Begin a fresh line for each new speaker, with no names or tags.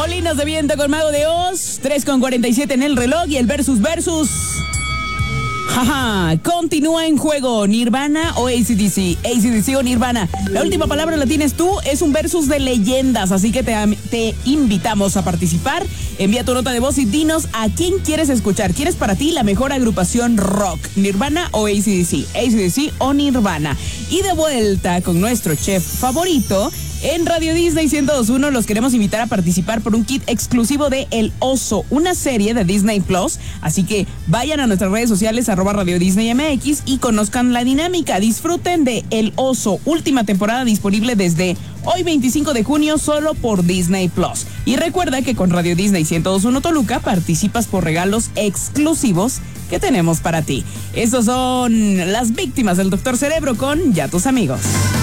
Molinos de Viento con Mago de Oz, 3:47 en el reloj y el versus. Jaja, continúa en juego, Nirvana o AC/DC, AC/DC o Nirvana. La última palabra la tienes tú, es un versus de leyendas, así que te invitamos a participar. Envía tu nota de voz y dinos a quién quieres escuchar. ¿Quieres para ti la mejor agrupación rock, Nirvana o AC/DC, AC/DC o Nirvana? Y de vuelta con nuestro chef favorito. En Radio Disney 102.1 los queremos invitar a participar por un kit exclusivo de El Oso, una serie de Disney Plus. Así que vayan a nuestras redes sociales @Radio Disney MX y conozcan la dinámica. Disfruten de El Oso, última temporada disponible desde hoy 25 de junio solo por Disney Plus. Y recuerda que con Radio Disney 102.1 Toluca participas por regalos exclusivos que tenemos para ti. Estos son las víctimas del Dr. Cerebro con Ya tus amigos.